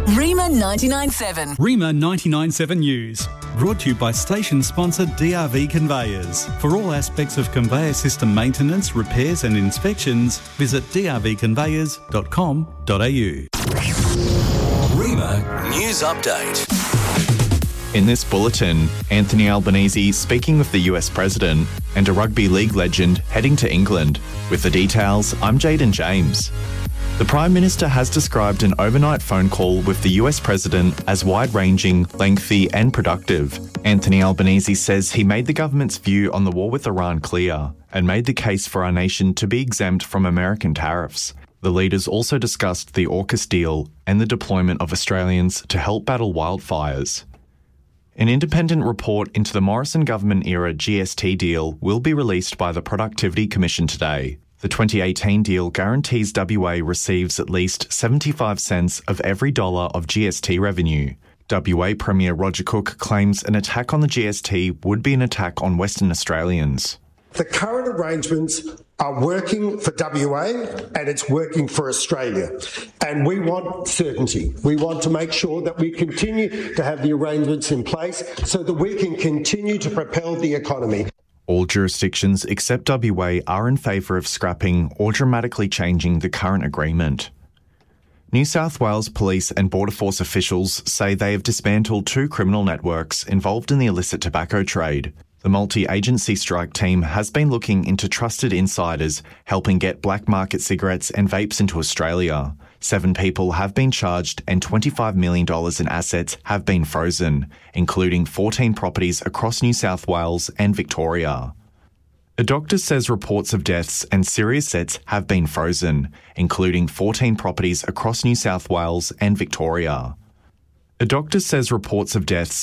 Rima 99.7. Rima 99.7 News. Brought to you by station sponsor DRV Conveyors. For all aspects of conveyor system maintenance, repairs and inspections, visit drvconveyors.com.au. Rima News Update. In this bulletin, Anthony Albanese speaking with the US President and a rugby league legend heading to England. With the details, I'm Jaden James. The Prime Minister has described an overnight phone call with the US President as wide-ranging, lengthy and productive. Anthony Albanese says he made the government's view on the war with Iran clear and made the case for our nation to be exempt from American tariffs. The leaders also discussed the AUKUS deal and the deployment of Australians to help battle wildfires. An independent report into the Morrison government-era GST deal will be released by the Productivity Commission today. The 2018 deal guarantees WA receives at least 75 cents of every dollar of GST revenue. WA Premier Roger Cook claims an attack on the GST would be an attack on Western Australians. The current arrangements are working for WA and it's working for Australia. And we want certainty. We want to make sure that we continue to have the arrangements in place so that we can continue to propel the economy. All jurisdictions except WA are in favour of scrapping or dramatically changing the current agreement. New South Wales Police and Border Force officials say they have dismantled 2 criminal networks involved in the illicit tobacco trade. The multi-agency strike team has been looking into trusted insiders helping get black market cigarettes and vapes into Australia. 7 people have been charged and $25 million in assets have been frozen, including 14 properties across New South Wales and Victoria. A doctor says reports of deaths and serious assets have been frozen, including 14 properties across New South Wales and Victoria. A doctor says reports of deaths